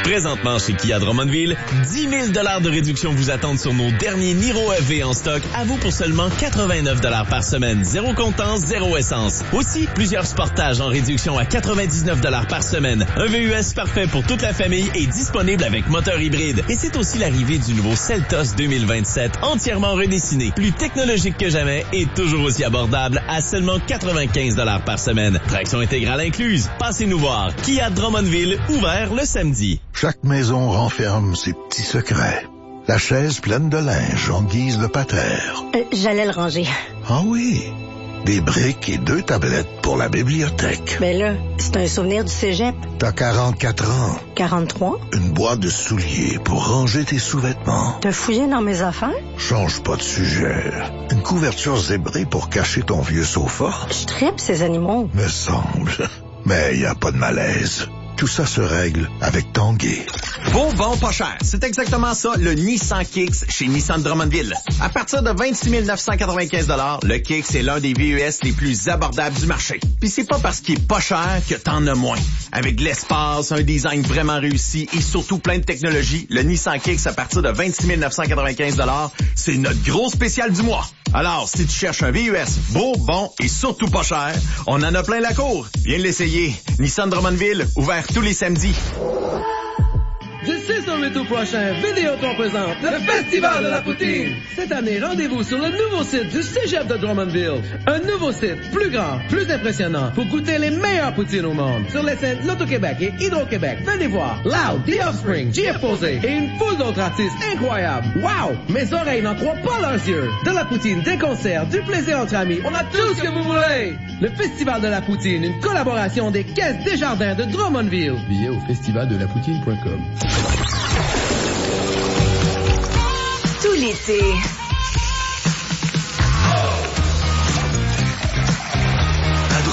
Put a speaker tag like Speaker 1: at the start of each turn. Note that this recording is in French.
Speaker 1: Présentement chez Kia Drummondville, 10 000 $ de réduction vous attendent sur nos derniers Niro EV en stock, à vous pour seulement 89 $ par semaine. Zéro comptant, zéro essence. Aussi, plusieurs Sportages en réduction à 99 $ par semaine. Un VUS parfait pour toute la famille est disponible avec moteur hybride. Et c'est aussi l'arrivée du nouveau Seltos 2027, entièrement redessiné, plus technologique que jamais et toujours aussi abordable à seulement 95 $ par semaine. Traction intégrale incluse. Passez-nous voir. Kia Drummondville, ouvert le samedi.
Speaker 2: Chaque maison renferme ses petits secrets. La chaise pleine de linge en guise de patère.
Speaker 3: J'allais le ranger.
Speaker 2: Ah oui, des briques et 2 tablettes pour la bibliothèque.
Speaker 3: Mais là, c'est un souvenir du cégep.
Speaker 2: T'as 44 ans.
Speaker 3: 43?
Speaker 2: Une boîte de souliers pour ranger tes sous-vêtements.
Speaker 3: T'as fouillé dans mes affaires?
Speaker 2: Change pas de sujet. Une couverture zébrée pour cacher ton vieux sofa.
Speaker 3: Je tripe ces animaux.
Speaker 2: Me semble. Mais y a pas de malaise. Tout ça se règle avec Tanguay.
Speaker 4: Beau, bon, pas cher. C'est exactement ça, le Nissan Kicks chez Nissan Drummondville. À partir de 26 995 $, le Kicks est l'un des VUS les plus abordables du marché. Puis c'est pas parce qu'il est pas cher que t'en as moins. Avec de l'espace, un design vraiment réussi et surtout plein de technologie, le Nissan Kicks à partir de 26 995 $, c'est notre gros spécial du mois. Alors, si tu cherches un VUS beau, bon et surtout pas cher, on en a plein la cour. Viens l'essayer. Nissan Drummondville, ouvert tous les samedis.
Speaker 5: Du 6 au 8 août prochain, Vidéotron présente le Festival de la Poutine. Cette année, rendez-vous sur le nouveau site du Cégep de Drummondville. Un nouveau site plus grand, plus impressionnant pour goûter les meilleures poutines au monde. Sur les scènes Loto-Québec et Hydro-Québec, venez voir Loud, The Offspring, JF Posé et une foule d'autres artistes incroyables. Wow! Mes oreilles n'en croient pas leurs yeux. De la poutine, des concerts, du plaisir entre amis, on a tout ce que vous voulez. Le Festival de la Poutine, une collaboration des Caisses Desjardins de Drummondville.
Speaker 6: Billets au festivaldelapoutine.com.
Speaker 7: Tout l'été,